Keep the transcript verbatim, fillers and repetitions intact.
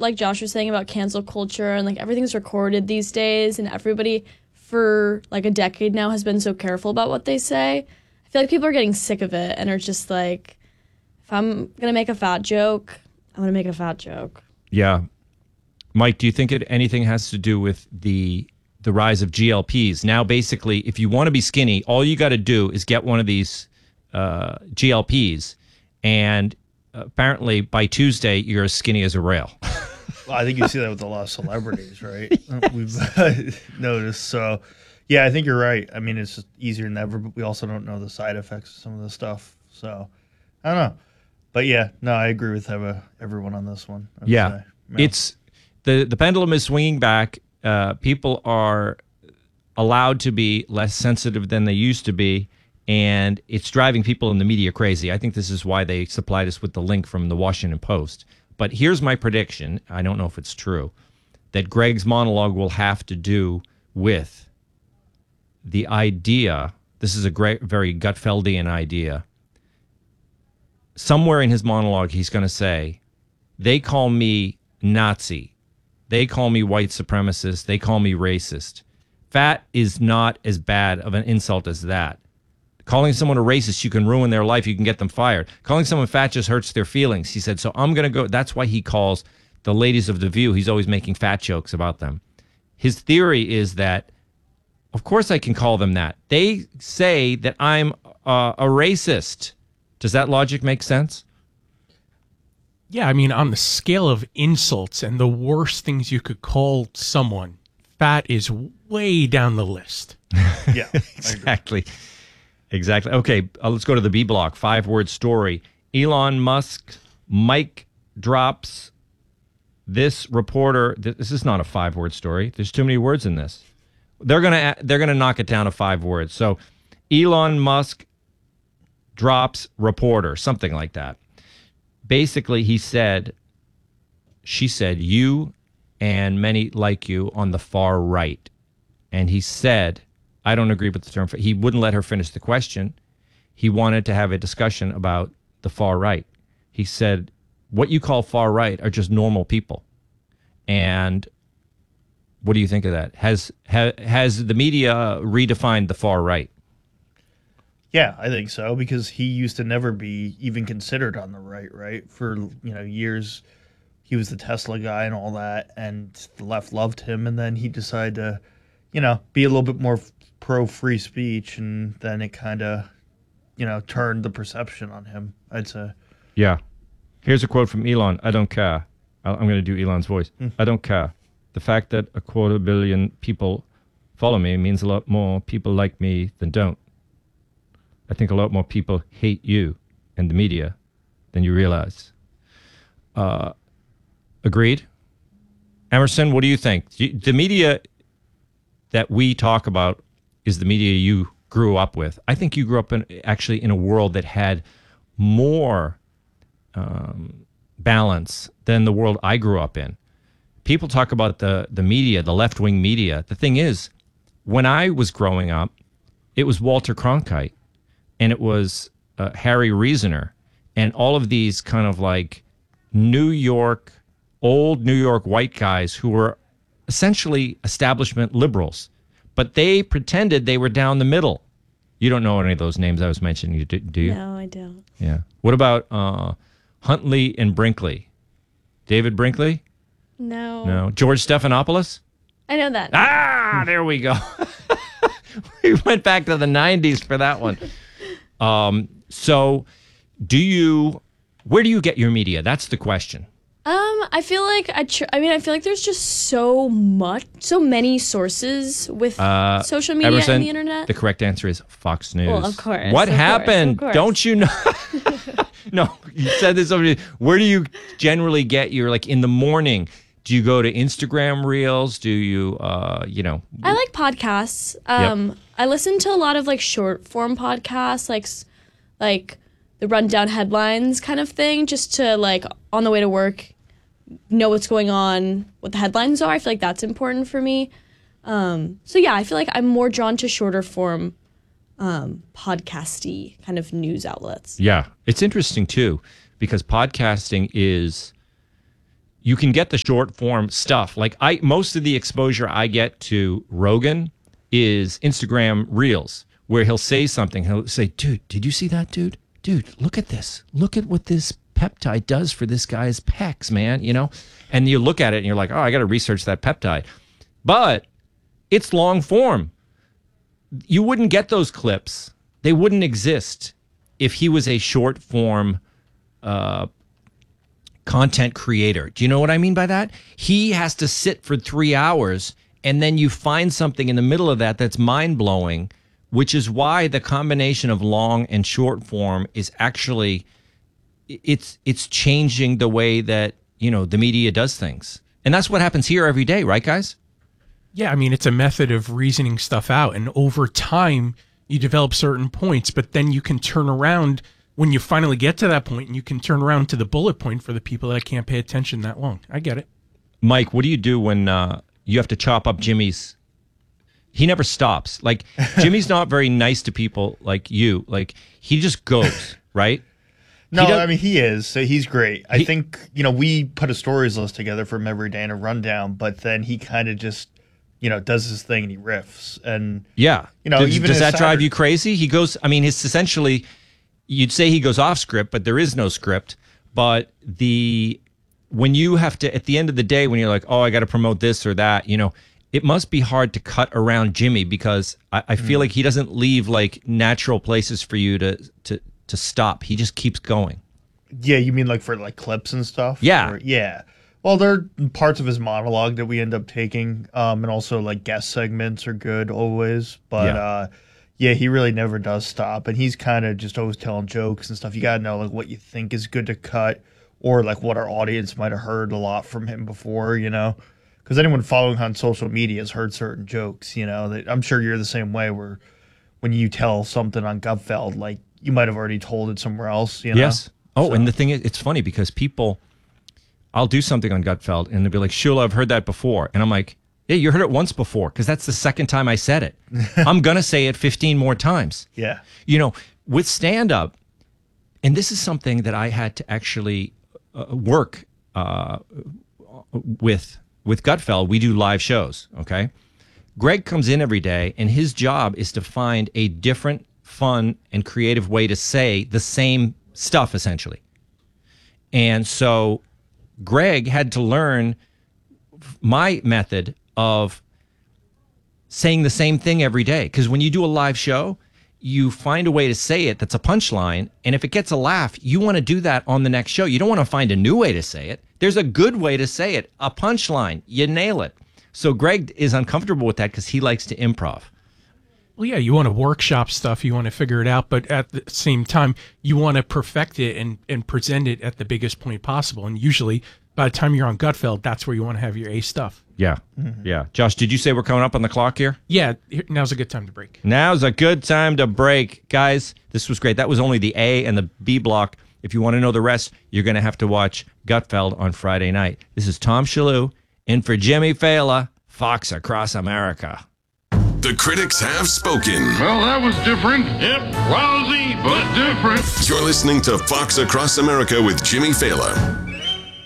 like Josh was saying about cancel culture and like everything's recorded these days, and everybody for like a decade now has been so careful about what they say. I feel like people are getting sick of it and are just like, if I'm gonna make a fat joke, I'm gonna make a fat joke. Yeah. Mike, do you think it anything has to do with the the rise of G L Ps? Now, basically, if you want to be skinny, all you got to do is get one of these uh, G L Ps, and apparently by Tuesday, you're as skinny as a rail. Well, I think you see that with a lot of celebrities, right? We've noticed. So, yeah, I think you're right. I mean, it's just easier than ever, but we also don't know the side effects of some of the stuff. So, I don't know. But, yeah, no, I agree with everyone on this one. Yeah. yeah. It's the, the pendulum is swinging back. Uh, people are allowed to be less sensitive than they used to be, and it's driving people in the media crazy. I think this is why they supplied us with the link from the Washington Post. But here's my prediction. I don't know if it's true, that Greg's monologue will have to do with the idea. This is a great, very Gutfeldian idea. Somewhere in his monologue, he's going to say, they call me Nazi. They call me white supremacist. They call me racist. Fat is not as bad of an insult as that. Calling someone a racist, you can ruin their life. You can get them fired. Calling someone fat just hurts their feelings. He said, so I'm going to go. That's why he calls the ladies of The View. He's always making fat jokes about them. His theory is that, of course I can call them that. They say that I'm uh, a racist. Does that logic make sense? Yeah, I mean, on the scale of insults and the worst things you could call someone, fat is way down the list. Yeah, exactly. Exactly. Okay, uh, let's go to the B block. Five-word story. Elon Musk, Mike drops this reporter. Th this is not a five-word story. There's too many words in this. They're gonna they're gonna knock it down to five words. So, Elon Musk drops reporter, something like that. Basically, he said, she said, you and many like you on the far right, and he said, I don't agree with the term. He wouldn't let her finish the question. He wanted to have a discussion about the far right. He said, what you call far right are just normal people. And what do you think of that? Has ha, has the media redefined the far right? Yeah, I think so, because he used to never be even considered on the right, right? For, you know, years, he was the Tesla guy and all that, and the left loved him, and then he decided to, you know, be a little bit more pro-free speech, and then it kind of, you know, turned the perception on him, I'd say. Yeah. Here's a quote from Elon. I don't care. I'm going to do Elon's voice. Mm. I don't care. The fact that a quarter billion people follow me means a lot more people like me than don't. I think a lot more people hate you and the media than you realize. Uh, agreed? Emerson, what do you think? The media that we talk about is the media you grew up with. I think you grew up in actually in a world that had more um, balance than the world I grew up in. People talk about the, the media, the left-wing media. The thing is, when I was growing up, it was Walter Cronkite, and it was uh, Harry Reasoner, and all of these kind of like New York, old New York white guys who were essentially establishment liberals. But they pretended they were down the middle. You don't know any of those names I was mentioning, do, do you? No, I don't. Yeah. What about uh, Huntley and Brinkley? David Brinkley? No. No. George Stephanopoulos? I know that. Ah, there we go. We went back to the nineties for that one. Um, so, do you, where do you get your media? That's the question. Um, I feel like I. Tr I mean, I feel like there's just so much, so many sources with uh, social media Emerson, and the internet. The correct answer is Fox News. Well, of course. What of happened? Course, of course. Don't you know? No, you said this over. Where do you generally get your, like, in the morning? Do you go to Instagram Reels? Do you, uh, you know? I like podcasts. Um, yep. I listen to a lot of like short form podcasts, like, like the rundown headlines kind of thing, just to like on the way to work, know what's going on, what the headlines are. I feel like that's important for me. Um, so yeah, I feel like I'm more drawn to shorter form, um, podcasty kind of news outlets. Yeah, it's interesting too, because podcasting is, you can get the short form stuff. Like I, most of the exposure I get to Rogan is Instagram Reels, where he'll say something. He'll say, dude, did you see that, dude? Dude, look at this. Look at what this peptide does for this guy's pecs, man, you know? And you look at it and you're like, oh, I got to research that peptide. But it's long form. You wouldn't get those clips. They wouldn't exist if he was a short form uh, content creator. Do you know what I mean by that? He has to sit for three hours and then you find something in the middle of that that's mind-blowing, which is why the combination of long and short form is actually, it's it's changing the way that, you know, the media does things. And that's what happens here every day, right, guys? Yeah, I mean, it's a method of reasoning stuff out. And over time, you develop certain points, but then you can turn around when you finally get to that point, and you can turn around to the bullet point for the people that can't pay attention that long. I get it. Mike, what do you do when uh, you have to chop up Jimmy's? He never stops. Like, Jimmy's not very nice to people like you. Like, he just goes, right? No, I mean, he is. So he's great. I he, think, you know, we put a stories list together from every day and a rundown, but then he kind of just, you know, does his thing and he riffs. And, yeah. You know, does, even does that Saturday, drive you crazy? He goes, I mean, it's essentially, you'd say he goes off script, but there is no script. But the, when you have to, at the end of the day, when you're like, oh, I got to promote this or that, you know, it must be hard to cut around Jimmy because I, I feel mm. like he doesn't leave like natural places for you to, to, to stop. He just keeps going. Yeah, you mean like for like clips and stuff? Yeah. Or, yeah. Well, there are parts of his monologue that we end up taking, um, and also like guest segments are good always. But yeah, uh, yeah he really never does stop, and he's kind of just always telling jokes and stuff. You got to know like what you think is good to cut, or like what our audience might have heard a lot from him before, you know? Because anyone following on social media has heard certain jokes, you know? That I'm sure you're the same way where when you tell something on Gutfeld, like you might have already told it somewhere else, you know? Yes. Oh, so. And the thing is, it's funny because people, I'll do something on Gutfeld and they'll be like, Shula, I've heard that before. And I'm like, yeah, you heard it once before because that's the second time I said it. I'm going to say it fifteen more times. Yeah. You know, with stand-up, and this is something that I had to actually uh, work uh, with. With Gutfeld, we do live shows, okay? Greg comes in every day, and his job is to find a different, fun, and creative way to say the same stuff, essentially. And so Greg had to learn my method of saying the same thing every day. Because when you do a live show, you find a way to say it that's a punchline, and if it gets a laugh, you want to do that on the next show. You don't want to find a new way to say it. There's a good way to say it, a punchline. You nail it. So Greg is uncomfortable with that because he likes to improv. Well, yeah, you want to workshop stuff, you want to figure it out, but at the same time, you want to perfect it and, and present it at the biggest point possible. And usually, by the time you're on Gutfeld, that's where you want to have your A stuff. Yeah, mm-hmm. yeah. Josh, did you say we're coming up on the clock here? Yeah, now's a good time to break. Now's a good time to break. Guys, this was great. That was only the A and the B block. If you want to know the rest, you're going to have to watch Gutfeld on Friday night. This is Tom Shalhoub in for Jimmy Fallon, Fox Across America. The critics have spoken. Well, that was different. Yep, lousy, but different. You're listening to Fox Across America with Jimmy Fallon.